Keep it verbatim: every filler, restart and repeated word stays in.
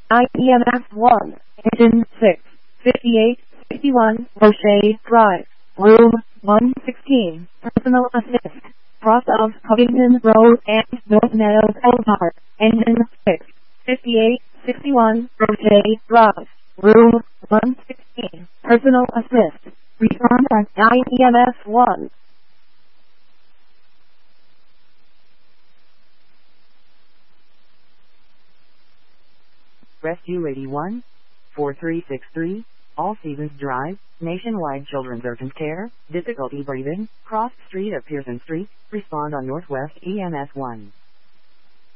I E M S one, engine six, fifty-eight, sixty-one, Roche Drive, room one sixteen, personal assist, cross of Covington Road and North Meadows Boulevard, engine six, fifty-eight, sixty-one, Roche Drive, room one sixteen, personal assist, respond at I E M S one. Rescue eighty-one, four three six three, All Seasons Drive, Nationwide Children's Urgent Care, difficulty breathing, cross street at Pearson Street, respond on Northwest E M S one.